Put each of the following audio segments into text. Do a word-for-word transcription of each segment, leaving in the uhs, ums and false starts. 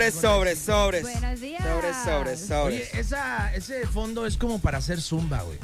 Sobres, sobres. Buenos días. Sobres, sobres, sobres. Oye, esa, ese fondo es como para hacer zumba, güey.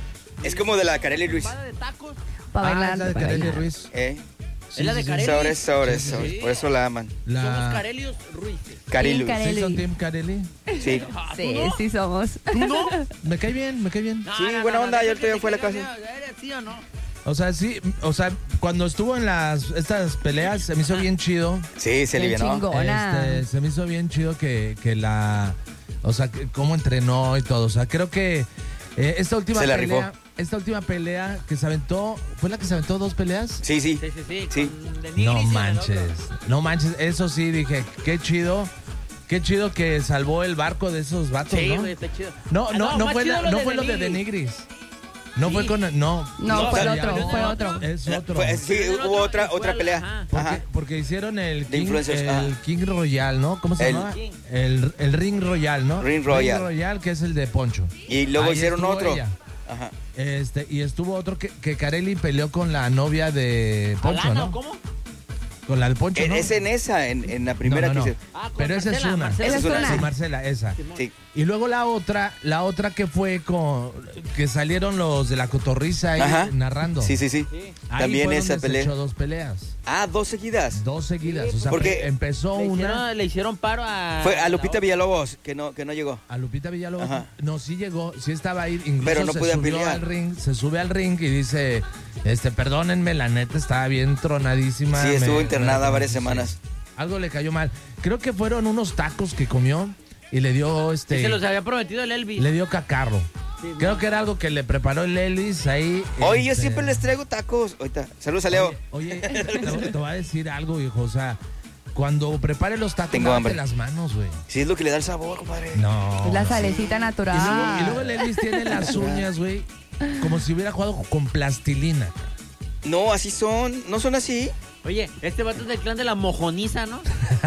Es como de la Kareli Ruiz. de tacos. Para Ah, bailar. es la de para Kareli bailar. Ruiz. ¿Eh? ¿Es la de Kareli? Sobres, sobres, Sí, sí, sobres. sí. Por eso la aman. La... Somos Karelios Ruiz. Kareli. Team Kareli. ¿Sí son Team Kareli? Sí. Ah, ¿tú Sí, no? sí somos. ¿Tú no? Me cae bien, me cae bien. No, Sí, no, no, buena no, onda, no, yo no, ahorita ya que fui a la te casa. caiga, ¿eres sí o no? O sea, sí, o sea, cuando estuvo en las estas peleas se me hizo bien chido. Sí, se Qué alivianó. chingona. Este, se me hizo bien chido que, que la, o sea, que cómo entrenó y todo. O sea, creo que eh, esta última Se la pelea, rifó. esta última pelea que se aventó, ¿fue la que se aventó dos peleas? Sí, sí. Sí, sí, sí. Sí. con The Nigris No y el manches, otro. no manches, eso sí dije, qué chido, qué chido que salvó el barco de esos vatos, Sí, ¿no? güey, está chido. No, Ah, no, no más fue, chido la- lo no de fue lo The de The Nigris. Nigris. No Sí. fue con, no. No, No, fue el ya, otro, ya, fue ya. otro. Es otro. Fue- sí, El hubo otro otra, que fue otra al- pelea. ajá. Porque, Ajá. porque hicieron el De King, influencers, el ajá. King Royal, ¿no? ¿Cómo se El- llama? El, el Ring Royal, ¿no? Ring Royal. Ring Royal, que es el de Poncho. Y luego Ahí hicieron estuvo otro. ella. Ajá. Este, y estuvo otro que, que Kareli peleó con la novia de Poncho, ¿Alana ¿no? o cómo? Con la del Poncho, En- ¿no? Es en esa, en, en la primera No, no, que no. hice. Ah, con Pero esa es Marcela, una. Marcela. Esa es una. Sí, Marcela, esa. Sí. Y luego la otra, la otra que fue con que salieron los de la cotorriza ahí Ajá. narrando. Sí, sí, sí. Sí. Ahí También fue esa donde se pelea. echó dos peleas, Ah, dos seguidas. dos seguidas. O sea, Porque pe- empezó Le una hicieron, le hicieron paro a... Fue a Lupita la- Villalobos, que no, que no llegó. a Lupita Villalobos. Ajá. No, sí llegó, sí estaba ahí. Incluso Pero no se podía subió pelear. al ring, se sube al ring y dice, este, perdónenme, la neta estaba bien tronadísima. Sí, estuvo me- internada me- varias sí. semanas. Algo le cayó mal. Creo que fueron unos tacos que comió y le dio este. Sí, se los había prometido el Elvis. Le dio cacarro. Sí, Creo no. que era algo que le preparó el Ellis ahí. Oye, yo este, siempre les traigo tacos. Ahorita, saludos a Leo. Oye, oye, te, te voy a decir algo, hijo. O sea, cuando prepare los tacos, Tengo lávate hambre. las manos, güey. Sí, es lo que le da el sabor, compadre. No. Es la no. salecita Y natural. luego, y luego el Elvis tiene las uñas, güey, como si hubiera jugado con plastilina. No, así son. No son así. Oye, este vato es del clan de la mojoniza, ¿no?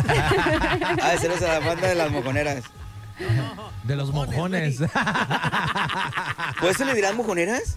Ah, de a la banda de las mojoneras. De los Mojones, mojones. ¿Pues se le dirán mojoneras?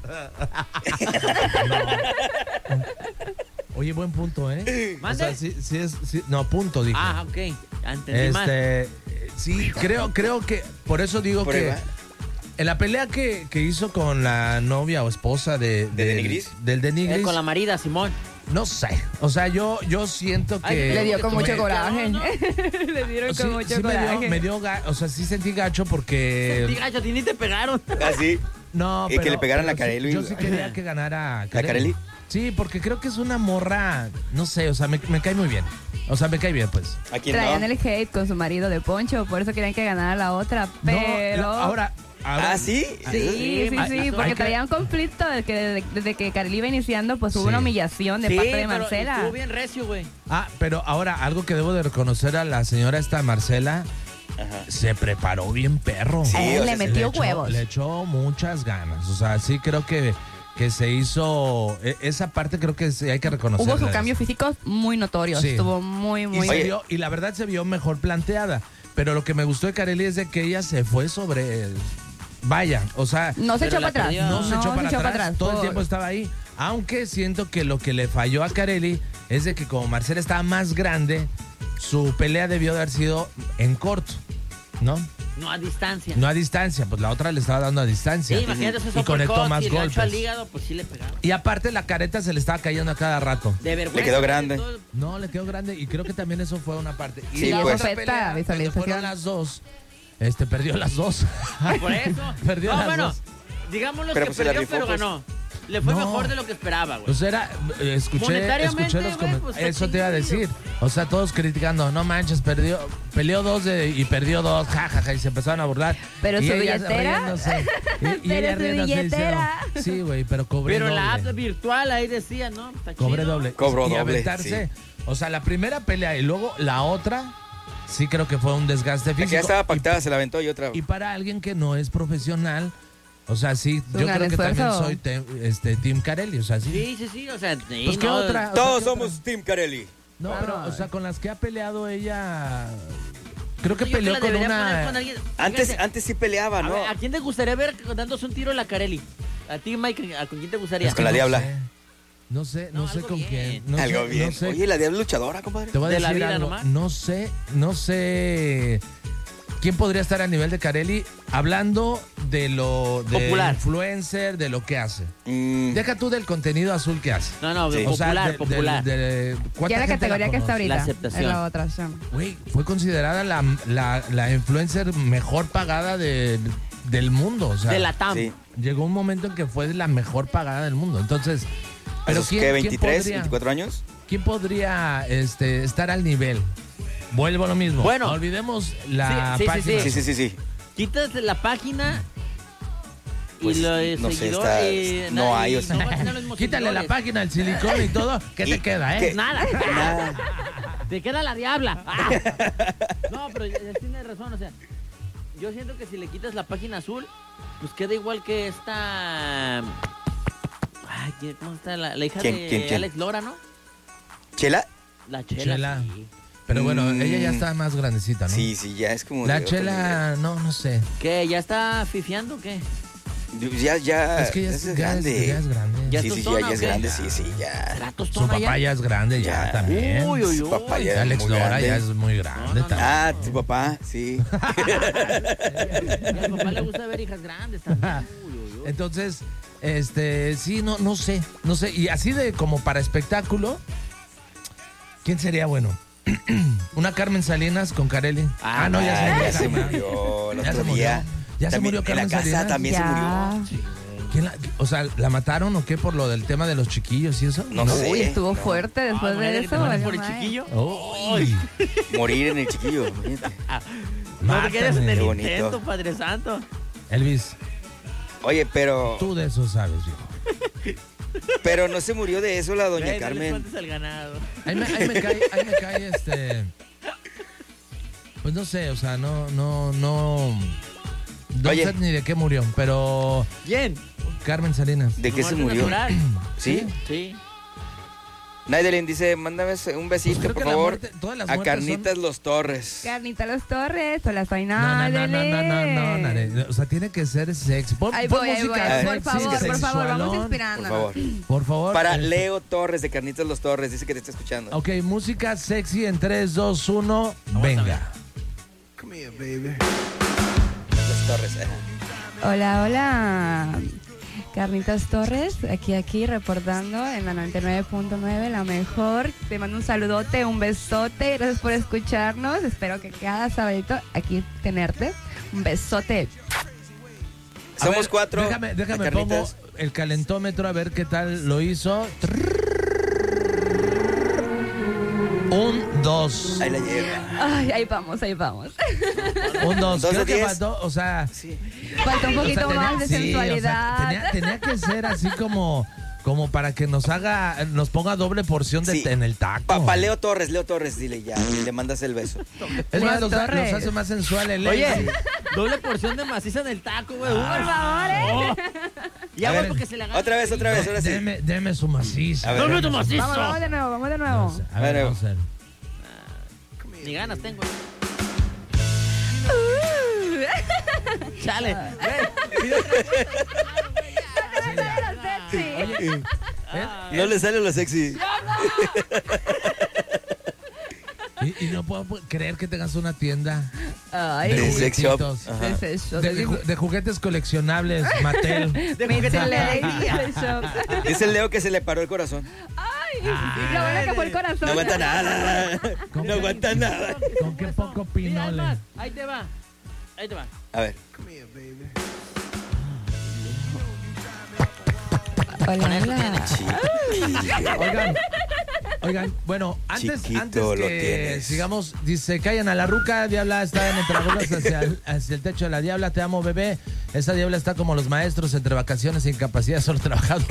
Oye, buen punto, ¿eh? O ¿Mande? sea, sí, sí es. sí- no, punto, dije. Ah, ok. Ya entendí mal. Este, sí, creo, creo que por eso digo Por ahí que va. en la pelea que, que hizo con la novia o esposa de, ¿De Denigris? del Denigris, Eh, con la marida, Simón. no sé, o sea, yo yo siento Ay, que Le dio con que mucho me- coraje. ¿no? Le dieron sí, con mucho sí me coraje. dio, me dio ga- o sea, sí sentí gacho porque Diga, a ti ni te pegaron. Así. no, Y que le pegaran pero a Kareli. sí, yo sí quería que ganara Kareli. Kareli? Sí, porque creo que es una morra, no sé, o sea, me, me cae muy bien. O sea, me cae bien, pues. ¿A quién Traían no? el hate con su marido de Poncho, por eso querían que ganara la otra, pero... No, ahora, ahora Ah, ¿sí? Sí, sí, Hay- sí, hay porque que- traían un conflicto desde que, desde, desde que Kareli iba iniciando, pues hubo Sí. una humillación de Sí, parte de pero Marcela. estuvo bien recio, güey. Ah, pero ahora algo que debo de reconocer a la señora esta Marcela, Ajá. se preparó bien perro. Sí, Él o le sea, se metió echó- huevos. Le echó muchas ganas. O sea, sí creo que, que se hizo. e- Esa parte creo que sí hay que reconocer. Hubo su cambio físico muy notorio, Sí. estuvo muy, Y, muy... se Oye. vio- y la verdad se vio mejor planteada. Pero lo que me gustó de Kareli es de que ella se fue sobre. Vaya, o sea, No se Pero echó la para atrás. perdió. no se echó para atrás. Todo el por- tiempo estaba ahí. Aunque siento que lo que le falló a Kareli es de que como Marcela estaba más grande, su pelea debió de haber sido en corto, ¿no? No a distancia. No a distancia, pues la otra le estaba dando a distancia. Sí, imagínate esos Y conectó uppercuts más y el gancho al golpes. hígado, pues sí le pegaron. Y aparte la careta se le estaba cayendo a cada rato. De vergüenza. Le quedó grande. todo- No, le quedó grande y creo que también eso fue una parte. Y Sí, la pues. otra Afecta pelea, la cuando visualización. fueron las dos, este, perdió las dos. Por eso. Perdió no, las bueno, dos. digámoslo Pero que pues se la perdió, rifó, pero pues. ganó. Le fue No. mejor de lo que esperaba, güey. Pues era, eh, escuché, Monetariamente, escuché los güey, comentarios. pues, está Eso te iba a chido. decir. O sea, todos criticando, no manches, perdió, peleó dos de- y perdió dos, jajaja, y se empezaron a burlar. Pero y su ella billetera. riéndose, y, y Pero ella su riéndose billetera. diciendo, sí, güey, pero cobré Pero doble. la app virtual ahí decía, ¿no? Está Cobré chido. doble. Cobró y doble, aventarse. O sea, la primera pelea y luego la otra, sí creo que fue un desgaste La que físico. ya estaba Y- pactada, se la aventó y otra. Y para alguien que no es profesional, o sea, sí, Un yo gran creo que esfuerzo. también soy te- este, Team Kareli, o sea, sí. Sí, sí, sí, o sea, sí, Pues, ¿qué no, otra? O sea, Todos ¿qué somos otra? Team Kareli. No, pero, o sea, con las que ha peleado ella, creo que Yo creo peleó la con debería poner una... con alguien. Antes, Fíjate, antes sí peleaba, a, ¿no? ver, ¿a quién te gustaría ver dándose un tiro en la Carelli? A ti, Mike, ¿a con quién te gustaría? Con la no Diabla. sé. No sé, no, No, sé algo con bien. quién. No Algo sé, bien. No sé. Oye, la diabla luchadora, compadre. Te voy a ¿De la decir vida algo. nomás? No sé, no sé quién podría estar a nivel de Carelli hablando de lo de Popular. influencer, de lo que hace. Mm, Deja tú del contenido azul que hace. No, no, Sí. O sea, popular, de- popular. de- de- ¿cuánta Ya la gente categoría que está conoce? ahorita. La aceptación. Es la otra. sí. Güey, fue considerada la, la, la influencer mejor pagada de- del mundo. O sea, de la T A M. sí. llegó un momento en que fue la mejor pagada del mundo. Entonces, ¿A pero esos ¿quién, qué, quién veintitrés, podría, veinticuatro años? quién podría este, estar al nivel? Vuelvo a lo mismo. Bueno. Olvidemos la Sí, sí, sí, página. Sí, sí, sí, sí. Quitas la página y Pues, lo de no sé, seguidor, está- y no nada, hay, y o sea. no va a tener los mismos Quítale la seguidores. página, el silicón y todo. ¿Qué Y- te queda, eh? ¿qué? Nada. Nada. Te queda la diabla. Ah. No, pero ya- ya tienes razón, o sea, yo siento que si le quitas la página azul, pues queda igual que esta... Ay, ¿quién- ¿cómo está? La, la hija ¿Quién, de quién, quién? Alex Lora, ¿no? ¿Chela? La Chela. Chela. Sí. Pero bueno, Mm. ella ya está más grandecita, ¿no? Sí, sí, ya es como... de La otro chela, no, no sé. ¿Qué? ¿Ya está fifiando o qué? nivel. Ya, ya... es que ya es, es ya es- grande. ya es grande. Ya Sí, es sí, ya, tostona, ya ¿o es qué? grande, sí, sí, ya. ¿Será Su tostona papá ya? ya es grande, ya, Ya. también. Uy, uy, Su uy. papá ya es Alex muy Lora grande. ya es muy grande No, no, no. también. Ah, tu papá, sí. Y al papá le gusta ver hijas grandes también. Uy, uy, uy. Entonces, este, sí, no, no sé, no sé. Y así de como para espectáculo, ¿quién sería bueno? Una Carmen Salinas con Carelli. Ah, Ah, no, ya se Ah, murió. ya se Carmen. murió el Ya otro se murió. día. Ya se También murió Carmen En la casa Salinas. también se Ya. murió. ¿Quién la- o sea, ¿la mataron o qué por lo del tema de los chiquillos y eso? No sé. Uy, estuvo no. fuerte después Ah, de imagínate que eso. te mueres valió por el madre. chiquillo. Uy, Morir en el chiquillo. imagínate. No te quedes en el Qué bonito. intento, Padre Santo. Elvis, Oye, pero... tú de eso sabes, viejo. Pero no se murió de eso la doña Güey, no le Carmen. espantes al ganado. Ahí me, ahí me cae, ahí me cae este. Pues no sé, o sea, no, no, no. No Oye. sé ni de qué murió, pero Bien. Carmen Salinas. ¿De qué se Muerte murió? natural. ¿Sí? Sí. Naidelin dice, mándame un besito, Pues creo por que la favor, muerte- todas las a muertes Carnitas Los Torres. Carnita Los Torres, hola, soy No, no, no, no, no, no, no, Nare. Nare. O sea, tiene que ser sexy. Pon, Ahí pon voy, ahí voy. música Ay, Por sexy, favor, por favor, vamos sexualón. inspirando. Por favor. Por favor. Para este, Leo Torres de Carnitas Los Torres, dice que te está escuchando. Ok, música sexy en tres, dos, uno, venga. Los Torres. eh. Hola, hola. Carnitas Torres, aquí, aquí, reportando en la noventa y nueve punto nueve, la mejor. Te mando un saludote, un besote, gracias por escucharnos. Espero que cada sabadito aquí tenerte. Un besote. A Somos ver, cuatro. Déjame, déjame de pongo Carnitas. el calentómetro a ver qué tal lo hizo. Un, dos. Ahí la lleva. Ay, ahí vamos, ahí vamos. Un, dos. Dos Creo de que diez. faltó, o sea... Sí. Falta un o sea, poquito tenía- más de sí, o sea, sensualidad. tenía, tenía que ser así como, como para que nos haga, nos ponga doble porción de, Sí. en el taco. Papá Leo Torres, Leo Torres, dile ya. Y le mandas el beso. Es más, Leo los, Torres. los hace más sensuales. Oye, doble porción de maciza en el taco, güey. Por favor, ¿eh? Ya, A güey, ver, porque se le agarra. Otra vez, otra vez, ahora sí. Deme, deme su macizo. A ver. ¡Doble tu macizo! Vamos, vamos de nuevo, vamos de nuevo. A ver, Bueno. vamos a ver. Ni ganas tengo. Uh. Chale. Oye, ¿eh? No le sale lo sexy. Y, y no puedo creer que tengas una tienda Ay, De sex shop. juguetitos. Ajá. de sex shop. De, de ju- de juguetes coleccionables, Mattel. De Me juguete dice de Lady alegría. sex shop. Dice el Leo que se le paró el corazón. Ay, lo bueno que fue el corazón. No aguanta nada. ¿Cómo? No aguanta nada. Con qué poco Mira, es pinole. más, ahí te va. Ahí te va. A ver. Hola, hola. Oigan, oigan, bueno, antes, Chiquito antes lo que tienes. sigamos, dice, callan a la ruca, diabla está en entre las rucas hacia el, hacia el techo de la diabla, te amo bebé, esa diabla está como los maestros entre vacaciones e incapacidad, solo trabajados.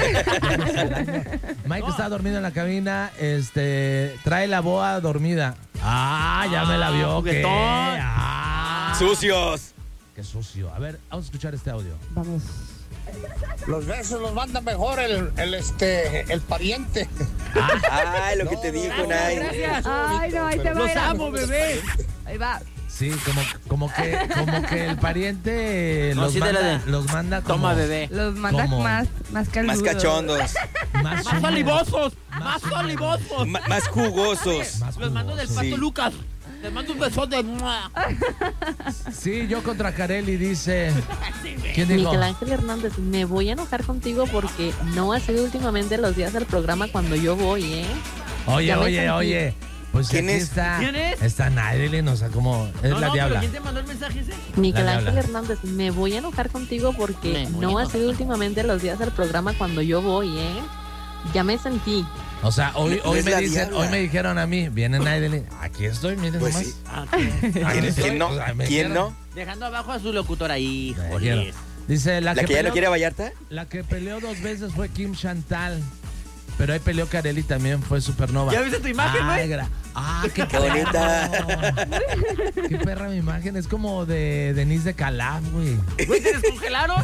Mike está dormido en la cabina, este, trae la boa dormida. Ah, ya me la vio, ¿qué? juguetón. Ah, Sucios. qué sucio. A ver, vamos a escuchar este audio. Vamos. Los besos los manda mejor el, el este el pariente. Ay, lo que te digo, Nay. Gracias. Ay, no, ahí te va. Los mira. amo, bebé. Ahí va. Sí, como, como que como que el pariente No, los, sí, de la manda, de- los manda como... Toma, bebé. Los manda ¿Cómo? más, más caludos. Más cachondos, Más, ¡Más olivosos! ¡Más húmedos. olivosos! ma- más jugosos. Más Los mando del jugosos. pato Sí. Lucas. Les mando un besote. ¡Mua! Sí, yo contra Carelli dice... ¿Quién dijo? Miguel Ángel Hernández, me voy a enojar contigo porque no ha sido últimamente los días del programa cuando yo voy, ¿eh? Oye, Ya me oye, sentí. oye. Pues ¿Quién aquí es? está. ¿Quién es? Está Nailin, o sea, como... Es No, la no, diabla. pero ¿quién te mandó el mensaje ese? Miguel La Ángel diabla. Hernández, me voy a enojar contigo porque Me voy a no ha enojar. sido últimamente los días del programa cuando yo voy, ¿eh? Ya me sentí. O sea, hoy, No hoy es me la dicen, diabla. hoy me dijeron a mí, viene Nailin. Aquí estoy, miren Pues nomás. sí. Ah, Aquí ¿Quién, estoy, quién no? o sea, me ¿Quién dijeron. no? Dejando abajo a su locutora ahí, Me joder. dijeron. Dice, la, ¿La que, que ya peleó, no quiere a Vallarta? la que peleó dos veces fue Kim Chantal. Pero ahí peleó Carelli también, fue Supernova. ¿Ya viste tu imagen, Ay, güey? gra- Ah, qué, Qué bonita. perro. Qué perra mi imagen. Es como de Denise de Calaf, güey. Güey, ¿te descongelaron?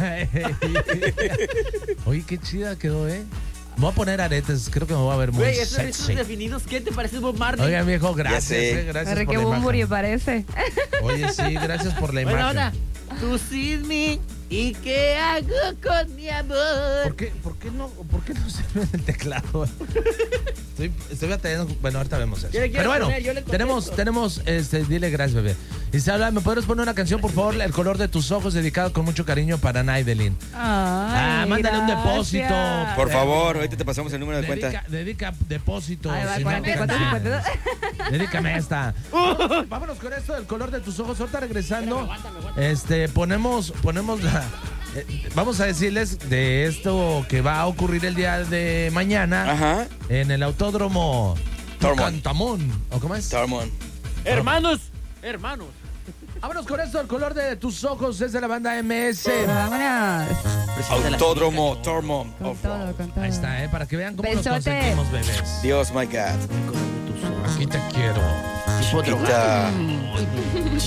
Oye, qué chida quedó, ¿eh? Me voy a poner aretes. Creo que me voy a ver muy Güey, esos rizos sexy. definidos, ¿qué te parece Bob Marley? Oigan, viejo, gracias. sé. eh, gracias Arre, por qué la bumburi imagen. parece. Oye, sí, gracias por la Buena imagen. onda. Tú sin mí, ¿y qué hago con mi amor? ¿Por qué, por qué no, por qué no se ve el teclado? Estoy, estoy batallando. Bueno, ahorita vemos eso. Yo le quiero Pero bueno, poner, yo le contesto. tenemos, tenemos, este, dile gracias, bebé. Isabela, ¿me puedes poner una canción, por favor? El color de tus ojos, dedicado con mucho cariño para Naidelin. Ay, Ah, mándale un gracias. depósito. Por favor, ahorita te pasamos el número de Dedica, cuenta. dedica depósito. Ahí va, si no cuarenta y cuatro, alcanzas. cincuenta y dos. Dedícame esta. Vámonos con esto del color de tus ojos. Ahorita regresando, este, ponemos, ponemos la. eh, vamos a decirles de esto que va a ocurrir el día de mañana Ajá. en el autódromo Tormont. Cantamón. ¿O cómo es? Tormont. Hermanos, hermanos. Vámonos con esto, el color de tus ojos es de la banda M S. Vámonos. Autódromo Tormont. Con todo, con todo. Ahí está, ¿eh? Para que vean cómo Besote. nos conseguimos, bebés. Dios, my God. Aquí te quiero. Tipo drogado. Chiquita.